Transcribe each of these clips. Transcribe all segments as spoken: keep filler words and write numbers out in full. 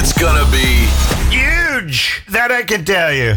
It's gonna be huge, that I can tell you.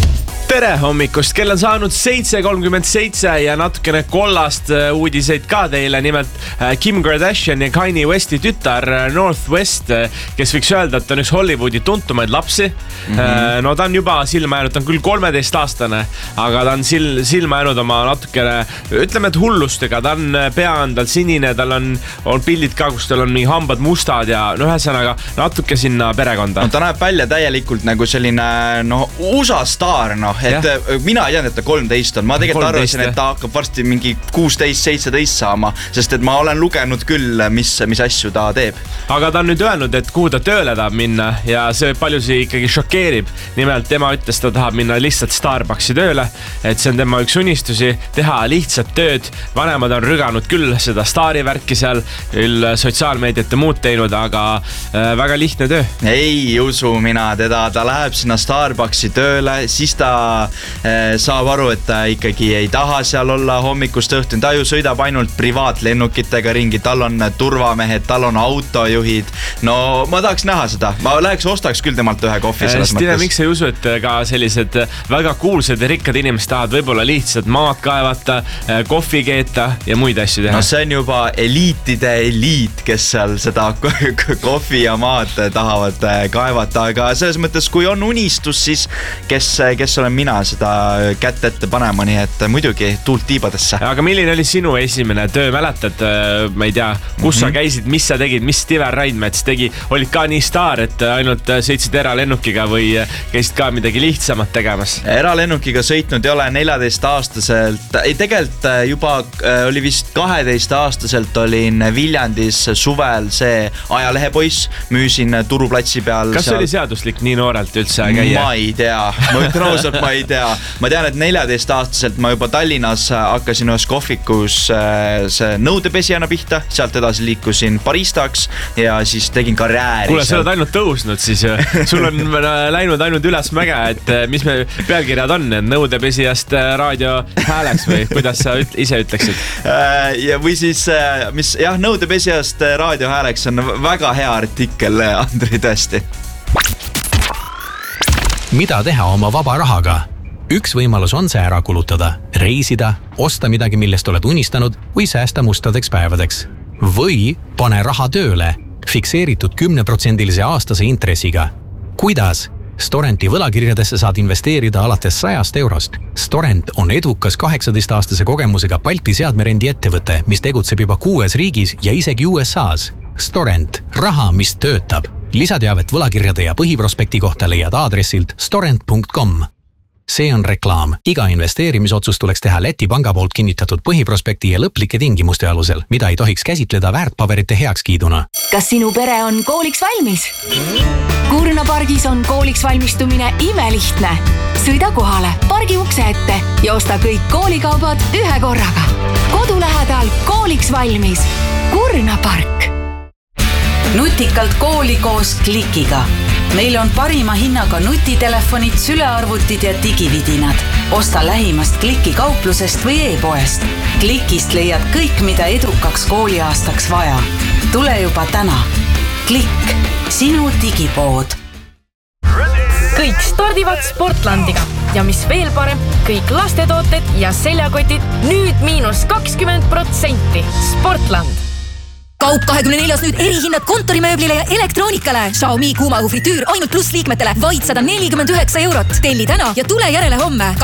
Tere hommikust, kell on saanud seitse kolmkümmend seitse ja natukene kollast uudiseid ka teile. Nimelt Kim Kardashian ja Kanye Westi tütar North West, kes võiks öelda, et on üks Hollywoodi tuntumaid lapsi. Mm-hmm. No ta on juba silma jäänud, ta on küll kolmeteist aastane, aga ta on sil, silma jäänud oma natukene, ütleme, et hullustega. Ta on pea on tal sinine, tal on, on pildid ka, kus tal on mingi hambad mustad ja no ühesõnaga natuke sinna perekonda. No, ta näeb välja täielikult nagu selline no, U S A staar, noh. Et ja. Mina ei teadnud, et ta kolmteist on. Ma tegelikult arvasin, et ta hakkab varsti mingi kuusteist seitseteist saama, sest et ma olen lugenud küll, mis, mis asju ta teeb. Aga ta on nüüd öelnud, et kuhu ta tööle tahab minna ja see paljusi ikkagi šokeerib. Nimelt tema ütles, ta tahab minna lihtsalt Starbucksi tööle, et see on tema üks unistusi, teha lihtsalt tööd. Vanemad on rüganud küll seda staarivärki seal, küll sotsiaalmeediat ja muud teinud, aga äh, väga lihtne töö. Ei usu mina teda, ta läheb sinna Starbucksi tööle, siis ta saab aru, et ta ikkagi ei taha seal olla hommikust õhtuni. Ta ju sõidab ainult privaatlennukitega ringi, tal on turvamehed, tal on autojuhid. No ma tahaks näha seda. Ma läheks ostaks küll temalt ühe kohvi selles mõttes. Tina, miks ei usu, et ka sellised väga kuulsad ja rikkad inimesed tahavad võib-olla lihtsalt maad kaevata, kohvi keeta ja muid asju teha? No see on juba eliitide eliit, kes seal seda kohvi ja maad tahavad kaevata, aga selles mõttes, kui on unistus, siis kes, kes olen mina seda kätt ette panema, nii et muidugi tuult tiibadesse. Aga milline oli sinu esimene töö? Mäletad, ma ei tea, kus mm-hmm. sa käisid, mis sa tegid, mis Tiver Raidmets tegi? Olid ka nii staar, et ainult sõitsid eralennukiga või käisid ka midagi lihtsamat tegemas? Eralennukiga sõitnud ei ole neljateist aastaselt. Ei, tegelikult juba oli vist kaheteist aastaselt olin Viljandis suvel see ajalehepoiss, müüsin turuplatsi peal. Kas seal... oli seaduslik nii noorelt üldse käia? Ma ei tea. Ma ütlen ausalt, ma ei tea. Ma tean, et neljateist aastaselt ma juba Tallinnas hakkasin ühes kohvikus see nõudepesijana pihta, sealt edasi liikusin baristaks ja siis tegin karjääri. Kuule, sa oled ainult tõusnud siis. Sul on läinud ainult üles mäge, et mis me pealkirjad on, nõudepesijast raadio hääleks või kuidas sa ise ütleksid? Ja või siis, mis jah, nõudepesijast raadio hääleks on väga hea artikkel, Andri, tõesti. Mida teha oma vaba rahaga? Üks võimalus on see ära kulutada, reisida, osta midagi, millest oled unistanud või säästa mustadeks päevadeks. Või pane raha tööle, fikseeritud kümneprotsendilise aastase intressiga. Kuidas? Storenti võlakirjadesse saad investeerida alates sajast eurost. Storent on edukas kaheksateist-aastase kogemusega Balti seadmerendi ettevõte, mis tegutseb juba kuues riigis ja isegi U S A's. Storent, raha, mis töötab. Lisateavet võlakirjade ja põhiprospekti kohta leiad aadressilt storent punkt com. See on reklaam. Iga investeerimisotsus tuleks teha Läti panga poolt kinnitatud põhiprospekti ja lõplike tingimuste alusel, mida ei tohiks käsitleda väärtpaberite heakskiiduna. Kas sinu pere on kooliks valmis? Kurna pargis on kooliks valmistumine imelihtne. Sõida kohale, pargi ukse ette ja osta kõik koolikaubad ühe korraga. Kodu lähedal kooliks valmis. Kurna park. Nutikalt kooli koos Klikiga. Meil on parima hinnaga nutitelefonid, sülearvutid ja digividinad. Osta lähimast Kliki kauplusest või e-poest. Klikist leiad kõik, mida edukaks kooliaastaks vaja. Tule juba täna. Klikk, sinu digipood. Kõik stardivad Sportlandiga. Ja mis veel parem, kõik lastetooted ja seljakotid nüüd miinus kakskümmend protsenti. Sportland. Kaup kahekümne neljas nüüd erihinnad kontorimööblile ja elektroonikale. Xiaomi kuumaõhu fritüür ainult pluss liikmetele vaid sada nelikümmend üheksa eurot. Telli täna ja tule järele homme.